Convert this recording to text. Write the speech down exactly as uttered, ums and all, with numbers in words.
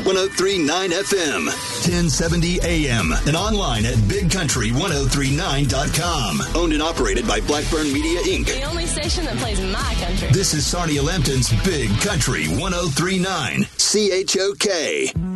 one oh three point nine F M, ten seventy A M, and online at big country ten thirty-nine dot com. Owned and operated by Blackburn Media, Incorporated. The only station that plays my country. This is Sarnia Lambton's Big Country ten thirty-nine, C H O K.